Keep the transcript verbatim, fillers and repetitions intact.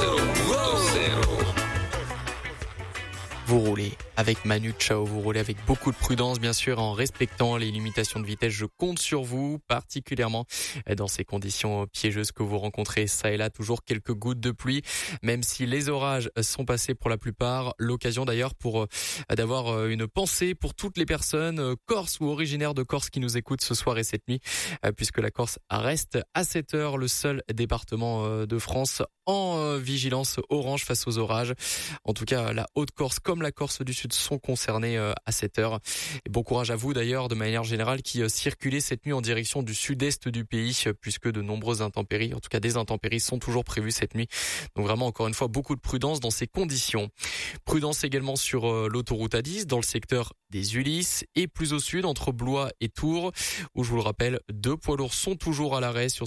zéro punto zéro. Vous roulez avec Manu Chao, vous roulez avec beaucoup de prudence, bien sûr, en respectant les limitations de vitesse. Je compte sur vous, particulièrement dans ces conditions piégeuses que vous rencontrez. Ça et là, toujours quelques gouttes de pluie, même si les orages sont passés pour la plupart. L'occasion d'ailleurs pour d'avoir une pensée pour toutes les personnes corses ou originaires de Corse qui nous écoutent ce soir et cette nuit, puisque la Corse reste à cette heure le seul département de France en vigilance orange face aux orages. En tout cas, la Haute-Corse comme la Corse du Sud sont concernés à cette heure. Et bon courage à vous d'ailleurs, de manière générale, qui circulez cette nuit en direction du sud-est du pays, puisque de nombreuses intempéries, en tout cas des intempéries, sont toujours prévues cette nuit. Donc vraiment, encore une fois, beaucoup de prudence dans ces conditions. Prudence également sur l'autoroute A dix, dans le secteur des Ulysses, et plus au sud, entre Blois et Tours, où je vous le rappelle, deux poids lourds sont toujours à l'arrêt sur